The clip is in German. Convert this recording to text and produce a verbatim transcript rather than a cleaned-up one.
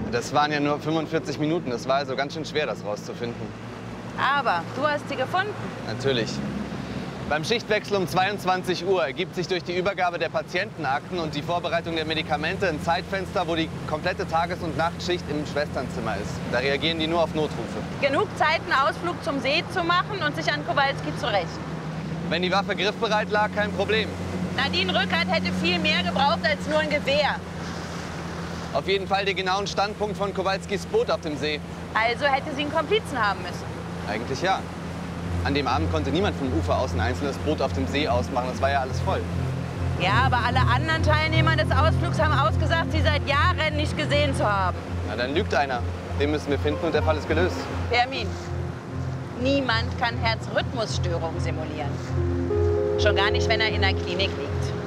Das waren ja nur fünfundvierzig Minuten. Das war also ganz schön schwer, das rauszufinden. Aber du hast sie gefunden. Natürlich. Beim Schichtwechsel um zweiundzwanzig Uhr ergibt sich durch die Übergabe der Patientenakten und die Vorbereitung der Medikamente ein Zeitfenster, wo die komplette Tages- und Nachtschicht im Schwesternzimmer ist. Da reagieren die nur auf Notrufe. Genug Zeit, einen Ausflug zum See zu machen und sich an Kowalski zu rächen. Wenn die Waffe griffbereit lag, kein Problem. Nadine Rückert hätte viel mehr gebraucht als nur ein Gewehr. Auf jeden Fall den genauen Standpunkt von Kowalskis Boot auf dem See. Also hätte sie einen Komplizen haben müssen. Eigentlich ja. An dem Abend konnte niemand vom Ufer aus ein einzelnes Boot auf dem See ausmachen. Das war ja alles voll. Ja, aber alle anderen Teilnehmer des Ausflugs haben ausgesagt, sie seit Jahren nicht gesehen zu haben. Na, dann lügt einer. Den müssen wir finden und der Fall ist gelöst. Hermin, niemand kann Herzrhythmusstörungen simulieren. Schon gar nicht, wenn er in der Klinik liegt.